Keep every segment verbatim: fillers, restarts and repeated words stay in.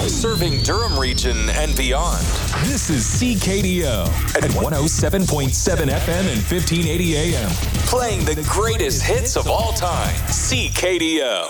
Serving Durham region and beyond. This is C K D O at one oh seven point seven F M and fifteen eighty A M. Playing the greatest hits of all time. C K D O.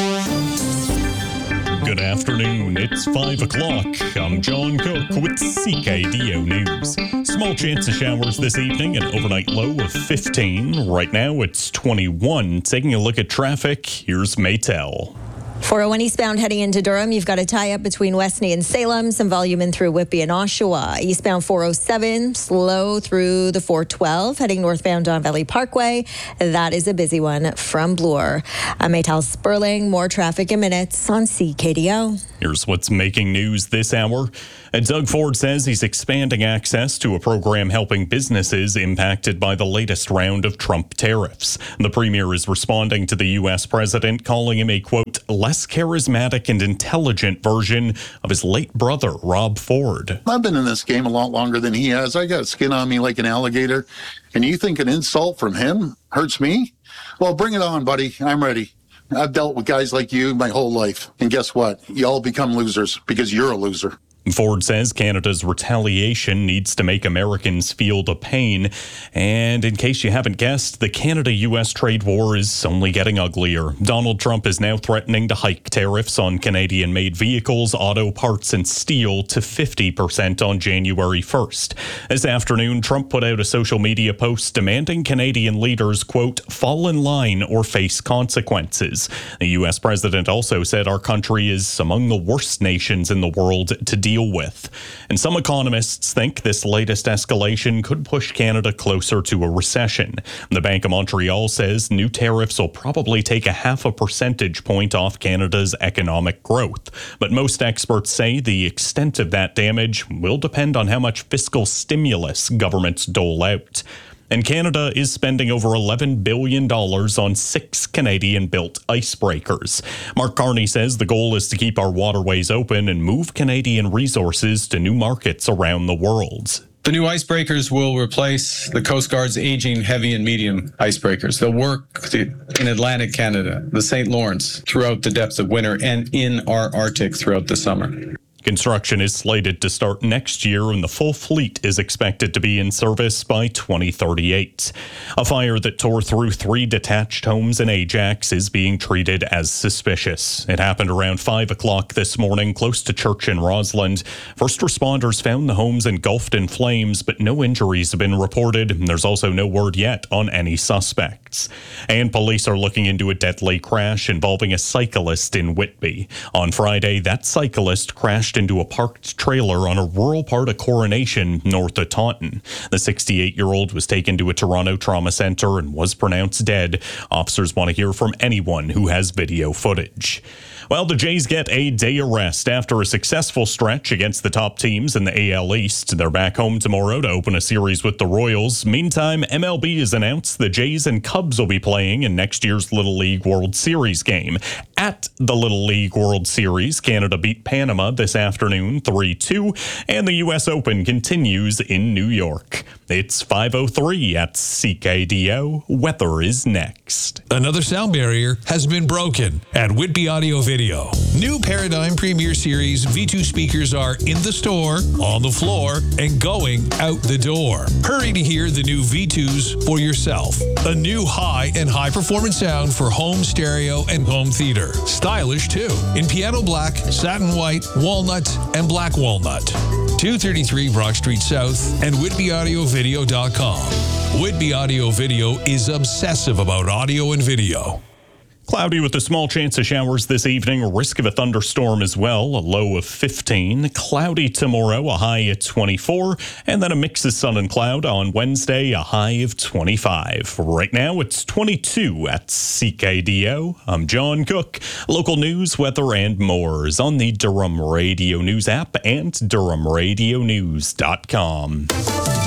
Good afternoon. It's five o'clock. I'm John Cook with C K D O News. Small chance of showers this evening, an overnight low of fifteen. Right now it's twenty-one. Taking a look at traffic, here's Maytel. four oh one eastbound heading into Durham, you've got a tie-up between Westney and Salem, some volume in through Whitby and Oshawa. Eastbound four oh seven, slow through the four twelve, heading northbound Don Valley Parkway. That is a busy one from Bloor. I'm Maytal Sperling, more traffic in minutes on C K D O. Here's what's making news this hour. And Doug Ford says he's expanding access to a program helping businesses impacted by the latest round of Trump tariffs. The premier is responding to the U S president, calling him a, quote, less charismatic and intelligent version of his late brother, Rob Ford. I've been in this game a lot longer than he has. I got skin on me like an alligator. And you think an insult from him hurts me? Well, bring it on, buddy. I'm ready. I've dealt with guys like you my whole life. And guess what? You all become losers because you're a loser. Ford says Canada's retaliation needs to make Americans feel the pain. And in case you haven't guessed, the Canada-U S trade war is only getting uglier. Donald Trump is now threatening to hike tariffs on Canadian-made vehicles, auto parts, and steel to fifty percent on January first. This afternoon, Trump put out a social media post demanding Canadian leaders, quote, fall in line or face consequences. The U S president also said our country is among the worst nations in the world to deal with. And some economists think this latest escalation could push Canada closer to a recession. The Bank of Montreal says new tariffs will probably take a half a percentage point off Canada's economic growth. But most experts say the extent of that damage will depend on how much fiscal stimulus governments dole out. And Canada is spending over eleven billion dollars on six Canadian-built icebreakers. Mark Carney says the goal is to keep our waterways open and move Canadian resources to new markets around the world. The new icebreakers will replace the Coast Guard's aging heavy and medium icebreakers. They'll work in Atlantic Canada, the Saint Lawrence, throughout the depths of winter, and in our Arctic throughout the summer. Construction is slated to start next year, and the full fleet is expected to be in service by twenty thirty-eight. A fire that tore through three detached homes in Ajax is being treated as suspicious. It happened around five o'clock this morning, close to Church in Rossland. First responders found the homes engulfed in flames, but no injuries have been reported. There's also no word yet on any suspects. And police are looking into a deadly crash involving a cyclist in Whitby. On Friday, that cyclist crashed into a parked trailer on a rural part of Coronation, north of Taunton. The sixty-eight-year-old was taken to a Toronto trauma centre and was pronounced dead. Officers want to hear from anyone who has video footage. Well, the Jays get a day of rest after a successful stretch against the top teams in the A L East. They're back home tomorrow to open a series with the Royals. Meantime, M L B has announced the Jays and Cubs will be playing in next year's Little League World Series game. At the Little League World Series, Canada beat Panama this afternoon three two, and the U S Open continues in New York. It's five oh three at C K D O. Weather is next. Another sound barrier has been broken at Whitby Audio Video. New Paradigm Premier Series V two speakers are in the store, on the floor, and going out the door. Hurry to hear the new V twos for yourself. A new high and high performance sound for home stereo and home theater. Stylish too, in piano black, satin white, walnut, and black walnut. two thirty-three Brock Street South and whitby audio video dot com. Whitby Audio Video is obsessive about audio and video. Cloudy with a small chance of showers this evening, a risk of a thunderstorm as well, a low of fifteen. Cloudy tomorrow, a high at twenty-four, and then a mix of sun and cloud on Wednesday, a high of twenty-five. Right now, it's twenty-two at C K D O. I'm John Cook. Local news, weather, and more is on the Durham Radio News app and durham radio news dot com.